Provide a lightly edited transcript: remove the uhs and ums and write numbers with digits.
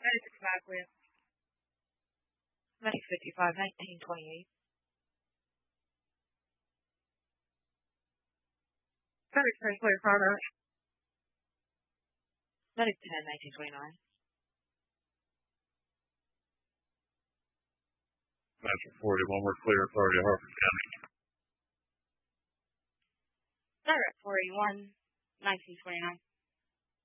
Medic 5 with. Medic 55, 1928. Medic 10 clear Carter. Medic 10, 1929. Master 41, we're clear authority, Harford County. Direct 481, 1929.